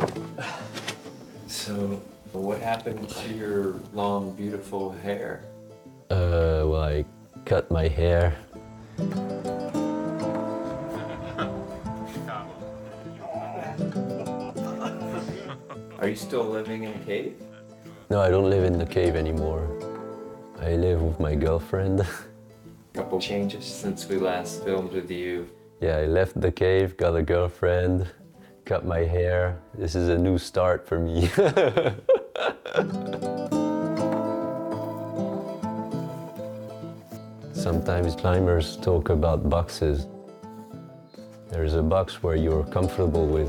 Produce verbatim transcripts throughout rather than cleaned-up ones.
So, what happened to your long, beautiful hair? Uh, well, I cut my hair. Are you still living in a cave? No, I don't live in the cave anymore. I live with my girlfriend. Couple changes since we last filmed with you. Yeah, I left the cave, got a girlfriend, cut my hair. This is a new start for me. Sometimes climbers talk about boxes. There's a box where you're comfortable with.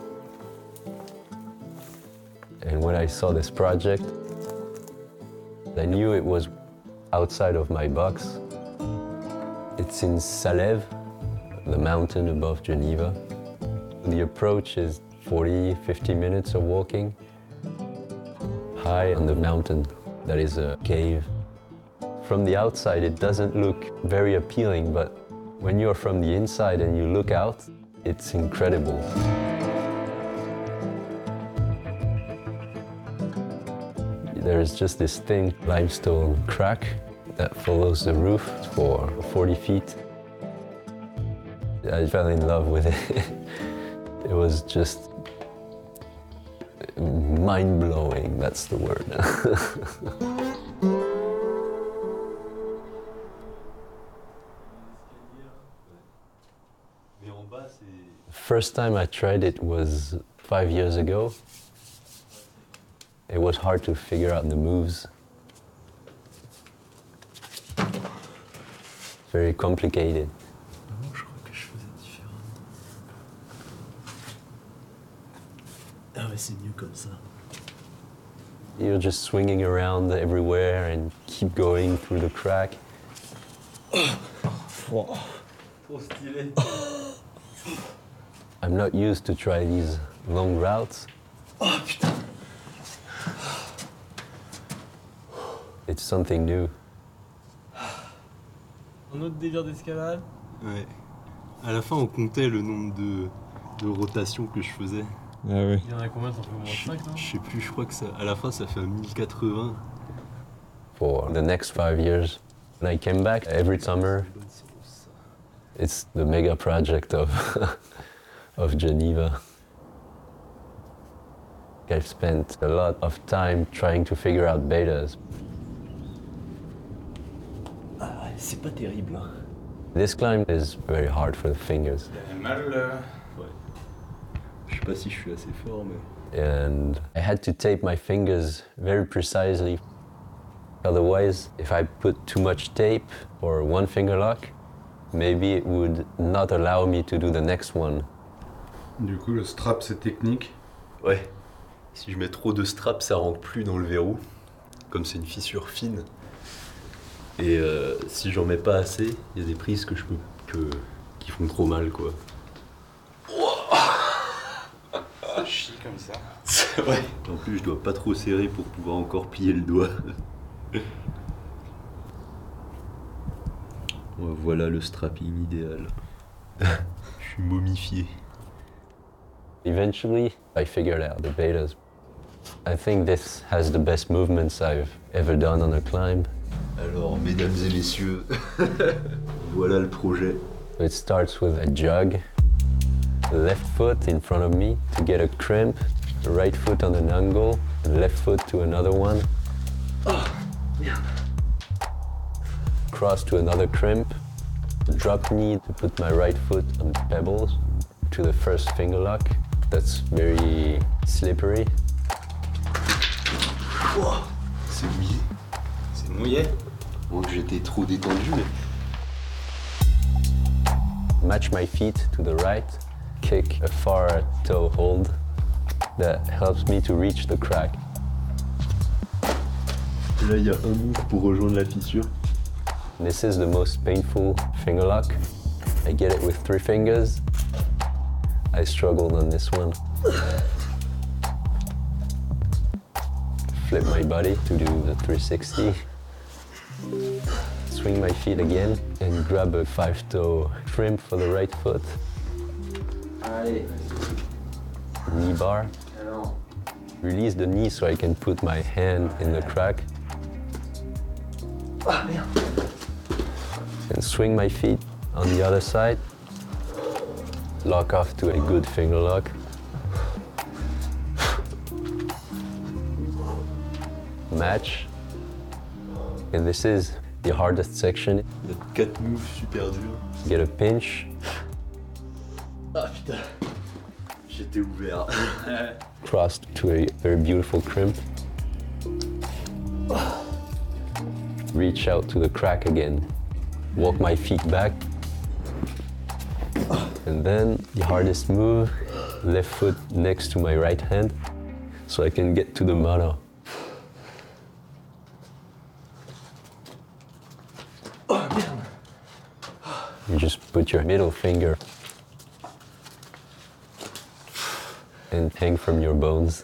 And when I saw this project, I knew it was outside of my box. It's in Salève, the mountain above Geneva. The approach is forty, fifty minutes of walking. High on the mountain, that is a cave. From the outside, it doesn't look very appealing, but when you're from the inside and you look out, it's incredible. There's just this thin limestone crack that follows the roof for forty feet. I fell in love with it. It was just mind-blowing, that's the word. First time I tried it was five years ago. It was hard to figure out the moves. Very complicated. Je crois que je faisais différemment. Ah ouais, c'est mieux comme ça. You're just swinging around everywhere and keep going through the crack. Wow. Trop stylé. I'm not used to try these long routes. Oh putain. It's something new. Un autre délire d'escalade. Ouais. À la fin, on comptait le nombre de, de rotations que je faisais. Ah ouais. Il y en a combien? T'en fais au moins Je cinq, non? je sais plus, je crois que ça, à la fin, ça fait un mille quatre-vingts. For the next five years, when I came back every summer, it's the mega project of, of Geneva. I've spent a lot of time trying to figure out betas. Ah ouais, c'est pas terrible. Hein. This climb is very hard for the fingers. Mal, euh... Ouais. Je sais pas si je suis assez fort, mais... And I had to tape my fingers very precisely. Otherwise, if I put too much tape or one finger lock, maybe it would not allow me to do the next one. Du coup, le strap, c'est technique. Ouais. Si je mets trop de straps, ça rentre plus dans le verrou. Comme c'est une fissure fine. Et euh, si j'en mets pas assez, il y a des prises que je peux, que, qui font trop mal, quoi. Ça chie comme ça. Ouais. En plus, je dois pas trop serrer pour pouvoir encore plier le doigt. Voilà le strapping idéal. Je suis momifié. Eventually, I figured out the betas. I think this has the best movements I've ever done on a climb. Alors, mesdames et messieurs, voilà le projet. It starts with a jog, the left foot in front of me to get a crimp, the right foot on an angle, the left foot to another one. Oh, merde. Cross to another crimp, drop knee to put my right foot on the pebbles to the first finger lock. That's very slippery. Oh, c'est mouillé. C'est mouillé. Bon, j'étais trop détendu, mais... Match my feet to the right, kick a far toe hold that helps me to reach the crack. Là, il y a un move pour rejoindre la fissure. This is the most painful finger lock. I get it with three fingers. I struggled on this one. Flip my body to do the three sixty. Swing my feet again and grab a five-toe crimp for the right foot. Allez. knee bar. Release the knee so I can put my hand in the crack. And swing my feet on the other side. Lock off to a good finger lock. Match. And this is the hardest section. Il y a quatre moves super durs. Get a pinch. Ah putain, j'étais ouvert. Crossed to a very beautiful crimp. Reach out to the crack again. Walk my feet back. And then the hardest move, left foot next to my right hand, so I can get to the mono. You just put your middle finger and hang from your bones.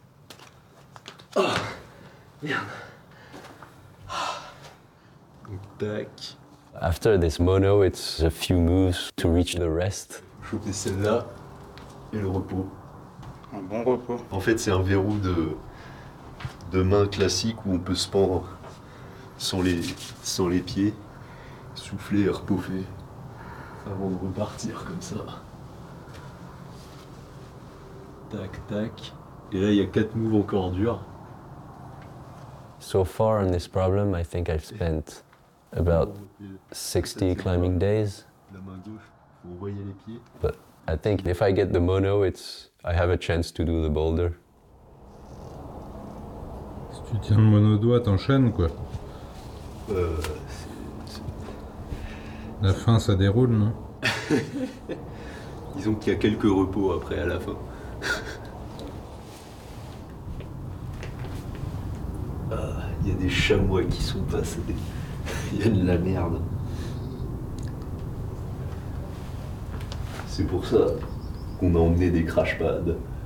Tac. After this mono, it's a few moves to reach the rest. Choper celle-là et le repos. Un bon repos. En fait, c'est un verrou de, de main classique où on peut se pendre sans les, sans les pieds, souffler et repoffer avant de repartir comme ça. Tac, tac. Et là, il y a quatre moves encore durs. So far on this problem, I think I've spent about sixty climbing days. La main gauche, faut envoyer les pieds. But I think if I get the mono, it's I have a chance to do the boulder. Si tu tiens le monodoigt, t'enchaînes quoi. Euh, La fin, ça déroule, non? disons qu'il y a quelques repos après à la fin. Ah, il y a des chamois qui sont passés. Il y a de la merde. C'est pour ça qu'on a emmené des crash pads.